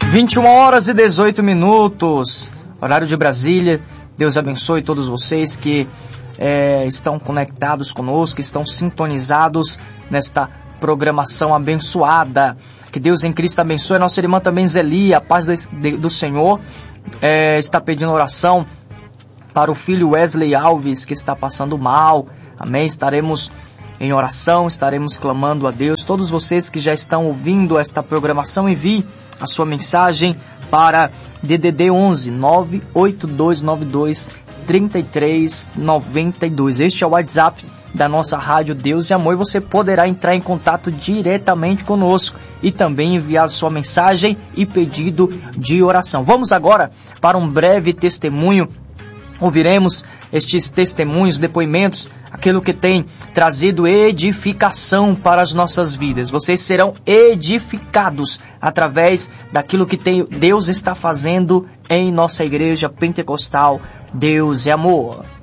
21h18, horário de Brasília. Deus abençoe todos vocês que estão conectados conosco, que estão sintonizados nesta programação abençoada. Que Deus em Cristo abençoe. A nossa irmã também Zeli, a paz do Senhor, está pedindo oração para o filho Wesley Alves, que está passando mal. Amém? Estaremos em oração, estaremos clamando a Deus. Todos vocês que já estão ouvindo esta programação, envie a sua mensagem para DDD 11 98292 3392. Este é o WhatsApp da nossa Rádio Deus e Amor, e você poderá entrar em contato diretamente conosco e também enviar sua mensagem e pedido de oração. Vamos agora para um breve testemunho. Ouviremos estes testemunhos, depoimentos, aquilo que tem trazido edificação para as nossas vidas. Vocês serão edificados através daquilo que Deus está fazendo em nossa igreja pentecostal. Deus é amor.